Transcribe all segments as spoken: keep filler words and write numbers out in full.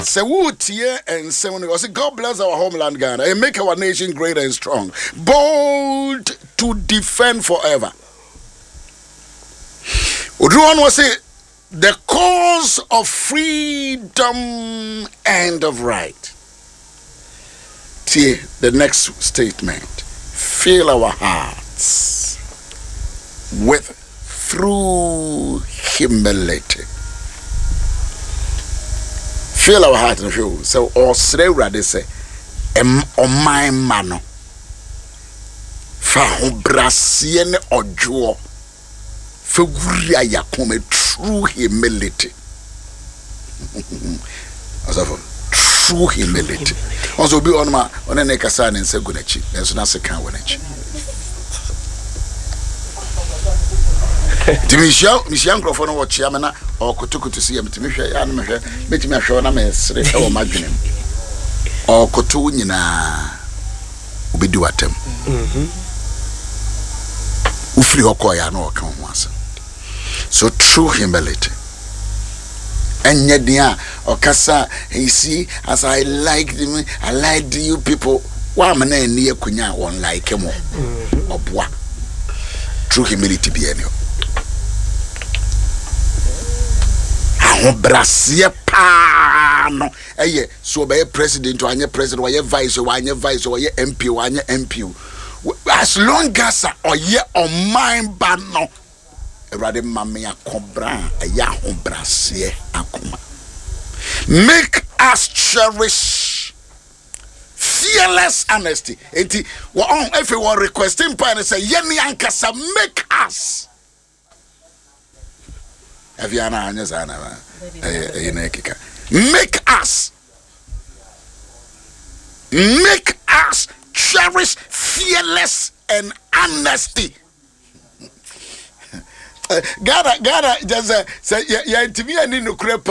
se would here and seven was God bless our homeland Ghana and make our nation great and strong, bold to defend forever. Udruan was it the cause of freedom and of right. See the next statement. Fill our hearts with through humility. Fill our hearts and feel so or srewa they say em on my mano fa brasien ojo fa wuria ya come true humility. Asafo true humility. Also be on my on an ekasa and say gunachi. There's not a can winachi. Dimisha, Michian Crawford or Chiamana or Kotuku to see him to Misha and Misha, Betty Masha, or Magnum or Kotunina Ubidu at him. Ufri Okoya no come once. So true humility. And yet, dear, or Casa, you see, as I like them, I like you people. Why am I near Kunya one like him or bois? True humility be any. Brasia pano. Eh, so by a president or any president or your vice or any vice or your M P or any M P. As long as or ye on mine banno. Rather, mamma cobra a yahoo brassier akuma. Make us cherish fearless honesty. Enti, well, if you were requesting pan, say, Yenny Ankasa, make us. Aviana Anyazana, make us, make us cherish fearless and honesty. Gada Gada just say ya intimia ni no krepa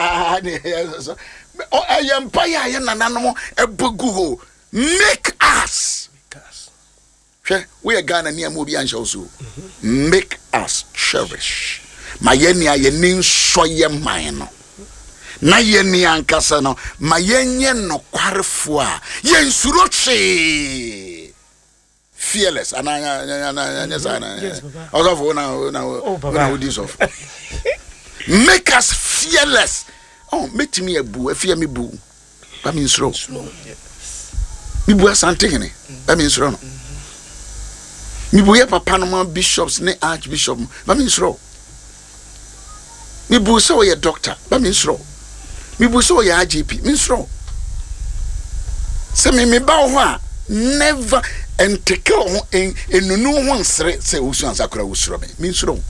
oh I am paya ya nanano ebugu ho make us we are Ghana near Mobi and so make us cherish my yeni ayenin soye mine na yeni ankasa no ma yenye no kwarefo a yensuroche fearless and I also now now now this of make us fearless. Oh, make me a boo, a fear me boo. That means slow. Me boo something in it. That means wrong. Me boo pa Panama bishops, ne archbishop. That means slow. Me boo so a doctor. That means slow. Me boo so a I G P. Means slow. Say me me bow never. And take on in no one say Usan Sakura Usrobe means wrong.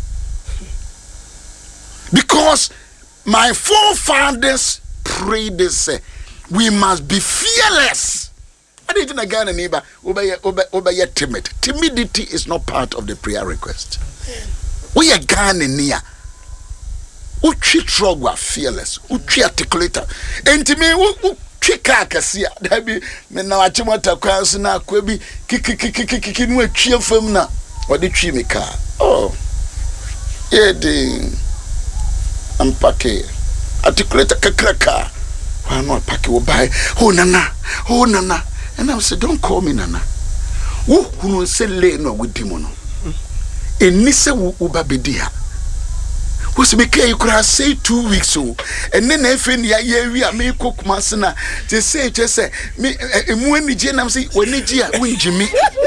Because my forefathers prayed this we must be fearless. I didn't again a neighbor obey obey timid. Timidity is not part of the prayer request. We are Ghanaian. Uchi trogwa fearless, uchi articulator. And to me, Chika Cassia, Debbie, Menachimota Kwansina, Quebi, Kiki Kiki Kiki, no cheer from now. What did she make? Oh, yeah, ding. I'm packing. Articulate a cracker. Why not pack you by? Oh, Nana, oh, Nana. And I said, don't call me Nana. Who will say Leno with Dimono? In Nissa Ubabidia. Was because you could say two weeks so, and then I find ya we are me cook masana. Just say, just say, me when the Jenam say, when Nijia win Jimmy.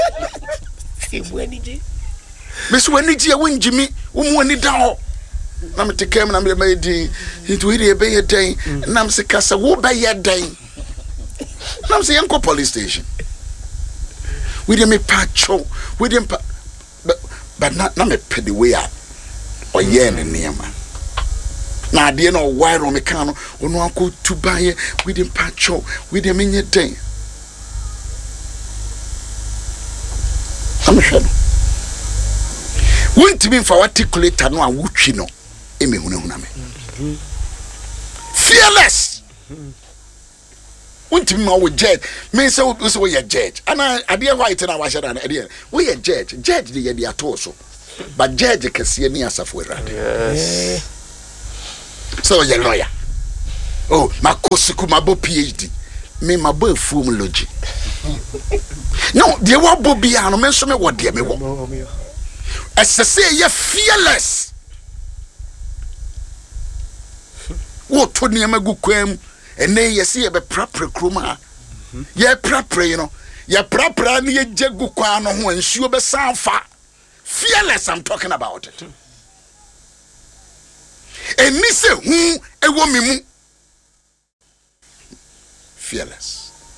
Miss Wenijia win Jimmy, um, when it down. I'm to come and I'm made it really a bay a day, and I'm say Casa wo by your day. I'm say Uncle Police Station. We didn't make patcho, we didn't but but not not a petty way out. Or yen in Niama. Now, dear, no wire on mecano, or no uncle to buy it with him patcho, with him in your day. I'm sure. Wouldn't mean for articulate no a wuchino, Amy Huname. Fearless. Wouldn't mean our judge, may so this way a judge. And I, I dear white and I was an idea. We a judge, judge the idea torso. But judge can see any answer for it. Yes. So you're lawyer. Oh, makosiku mabo PhD. Me mabo efumology. No, the wa bobi ano me so me wo de me wo. Esese ye fearless. Wo to ne magu kwam ene ye se ye be prapre kroma. Ye prapre you know. Ye prapra ne ye jegu kwa no ho ansuo be sanfa. Fearless I'm talking about it. Eni se hu ewo me mu. Fearless.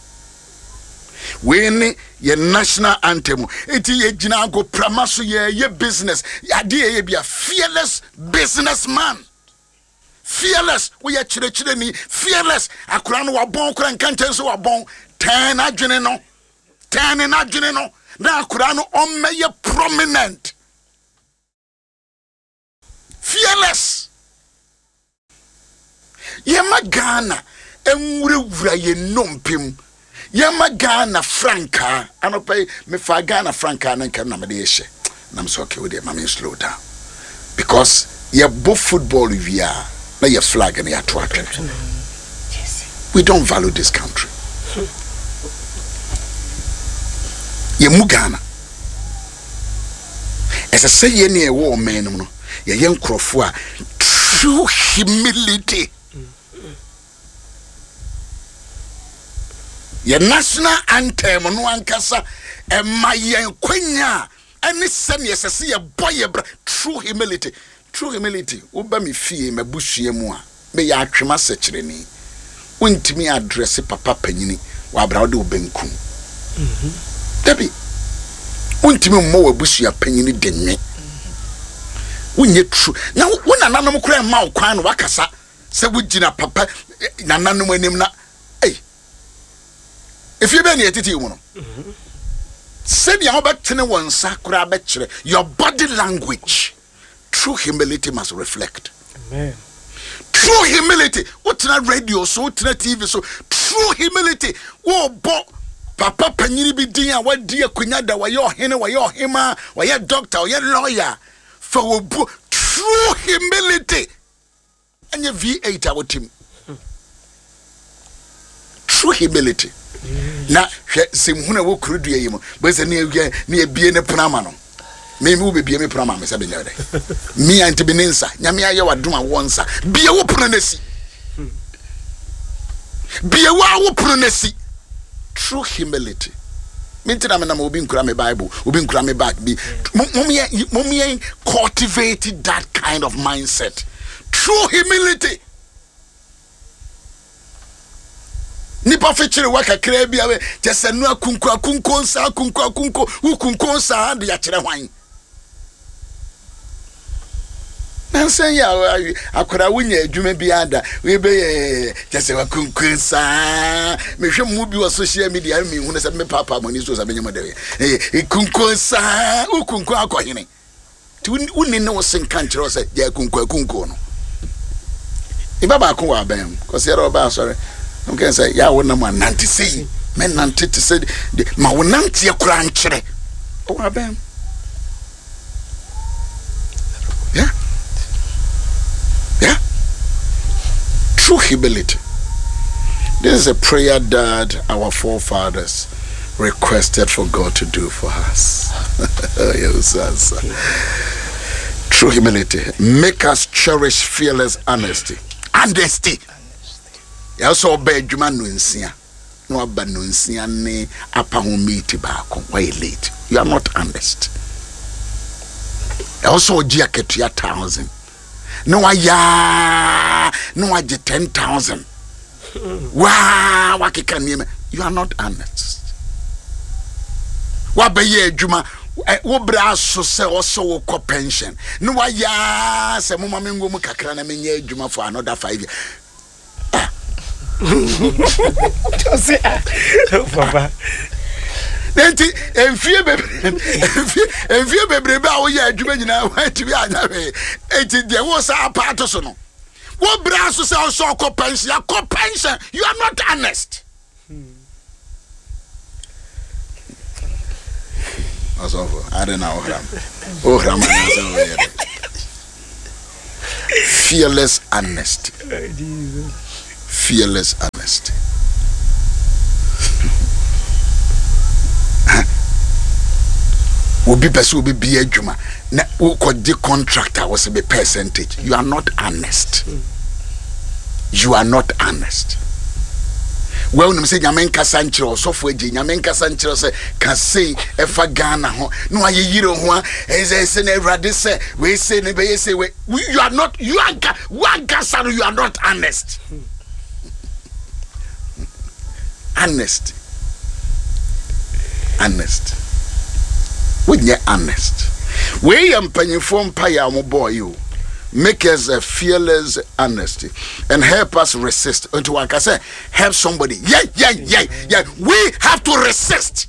When your national anthem, it is a go pramaso ye business. Idea ye be a fearless businessman. Fearless, we are chile chile ni fearless. Akurano wa bon, kuran kantenso wa bon. Ten adwene no, ten in adwene no. Na akurano on me ye prominent. Fearless. Ye magana enwure wura ye nompim. Yama Ghana Franca, I don't pay me for Ghana Franca and can na me dey she. Na me so okay with them, I slow down. Because you both football we are, na your flag and your track. We don't value this country. Ye mu Ghana. As I say ye near war man no, ye young crofo true humility. Your national anthem no ankasa e mayen kwanya ani sane yesese ye boye bra true humility true humility oba me fie mabusua mu a me ya atwema sekireni wontimi address papa panyini wa bra de obenku mhm debi wontimi mo wabusua panyini denwe wonye true na wona nanom kura ma okwan no wakasa se wugina papa nananom anim na if you be near titi you know, said you about ten one sakura betchere your body language, true humility must reflect. Amen. True humility. What's not radio so? What's not T V so? True humility. Oh, bo papa penini be dia. What dear kunyada? Why your hene? Why your hima? Why your doctor? Why your lawyer? For bo true humility. And your V eight our team. True humility. Na simhuna wo kurudu ye mo bese ne ne ebie ne prama no me me wo bebie me prama me se be nyade me anti beninsa nyame aye wadoma wonsa bie wo pronasi bie wo pronasi true humility me tina me na obi nkura me bible obi nkura me back bi mom ye cultivate that kind of mindset true humility. Nipa fechire waka kra bia we tesanu akunku akunko nsa akunku akunko ukunko nsa de ya kire hwan nansen ya akora wunya adwuma bia da we be tese wakunku nsa me hwe mu bi wo social media me hu na se me papa moni so sa benyama de eh kunko nsa ukunko akohene ti unni ne wo senka nkire se ya kunku akunko no ibaba akon wa bam ko se ro ba sorry. Okay, say, yeah, when I'm nanti say, men nanti to say, ma nanti a cran chere. Oh, I bam. Yeah, yeah. True humility. This is a prayer that our forefathers requested for God to do for us. True humility. Make us cherish fearless honesty. Honesty. Ya so obey dwuma no nsia no aba no nsia ne apa ho meet baako why late you are not honest. Ya also oji aketua thousand no ya no aje ten thousand wa wakeka niam you are not honest. Wa be ye dwuma wo bra so se also wo ko pension no wa ya se mo mamengo mu kakra na menye dwuma for another five years. Don't say Papa. Nenti enfie bebre enfie bebre ba wo ya adwuma nyina wa ti bi anya we enti de wo sa apart so no wo bra so se so ko pension ya ko pension you are not honest. Aso I don't know gram oh gram fearless honesty. fearless honesty. Will be person will be adwuma na wo the contractor was be percentage. You are not honest. You are not honest. Well, you say Yamen Casancho, software, Yamen Casancho say, can say, if a Ghana, no, I hear one, as I say, never say, we say, never say, we, you are not, you are, one Casan, you are not honest. Honest. Honest. When you're honest. We am penny from Paya, boy, you. Make us a fearless honesty and help us resist. Until one can say, help somebody. Yeah, yeah, yeah, yeah. We have to resist.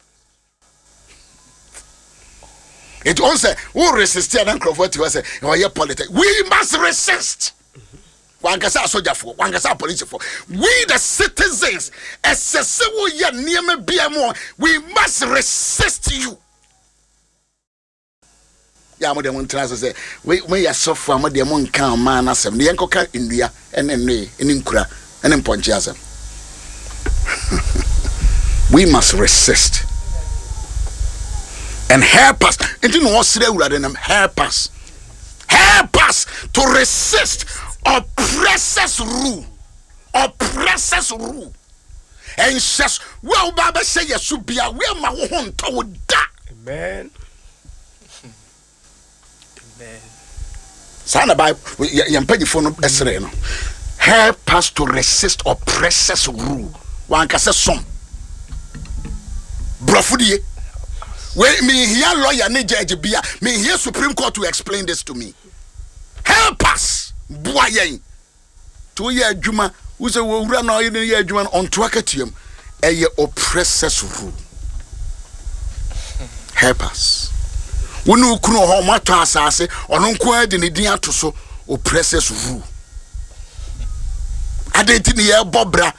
It also who resist and Crawford was say, oh, yeah, politics. We must resist. One can say a soldier for, one can say a police for. We the citizens, as a civil year near me be more, we must resist you. Ya mo de mo ntra so say we we ya sofo mo de mo nkan ma na asem ne yenkoka ndua ene ne ene nkura ene mponche asem. We must resist and help us. Enti no osire urade nam help us. Help us to resist oppressors rule. Oppressors rule. And says well baba say yesu bia we ma wo ho nto da. Amen. Sana by yampagi for no esre no. Help us to resist oppressors rule. One can say some. Brofudie. When me here lawyer ne judge bia, me here Supreme Court to explain this to me. Help us. Boyen. To ye adwuma, wo se wo wura na ye adwuma on to akatiam. Eye oppressors rule. Help us. Wonu kunu ho mato asase ono nko ade ne din ato so oppressors rule. Adenti ne ye bobra.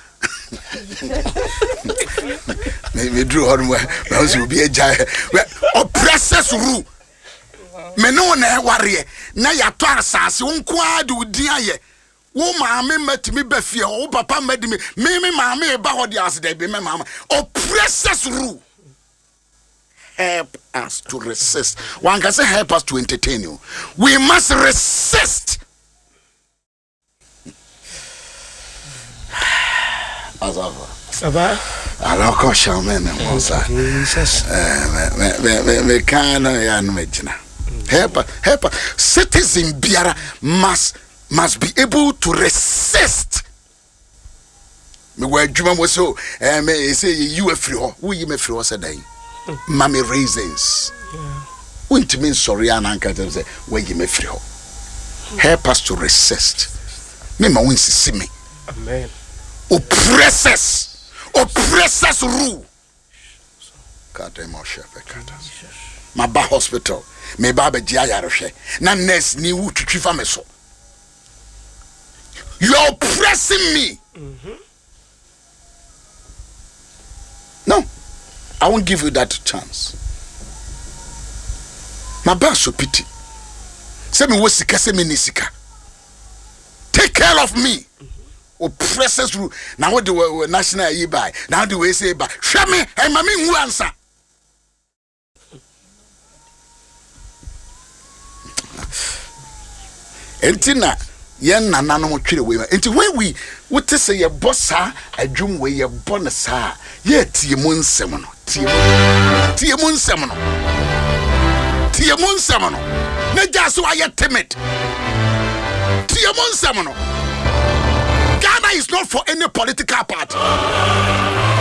Me me drew on where we be a giant. Oppressors rule. Me no na ware na ya to asase nko ade odi aye. Wo maame matimi ba fie wo papa madimi me me maame ba ho de asde be me maama. Oppressors rule. Help us to resist. One can say help us to entertain you. We must resist. Aba. Alors quand chamen monsa. Me me me me kana ya no megina. Help us, help us. Citizen biara must must be able to resist. Me wa adwuma mo so eh me say you afri ho. Wo yi me afri ho sedai. Mommy reasons. Won't mean sorry and uncle say where you may free. Help us to resist. Me ma win see me. Amen. Oppressors. Oppressors rule. My ba hospital. Me ba be dia yarohwe. Na nurse ni wu twitwi me so. You are oppressing me. Mm-hmm. No. I won't give you that chance. My ba so pity. Say me wo sika, say me ni sika. Take care of me. Oppressors rule. Now what do we national ye buy? Now do we say buy? Show me, hey mami who answer. Entina yen nana no twire we. Enti when we what say ye bossa adwum we ye bonasa. Ye tie mu nsem no. Tie tie mu nsem no. Tie mu nsem no. Na jaso aye timid. Tie mu nsem no. Ghana is not for any political party.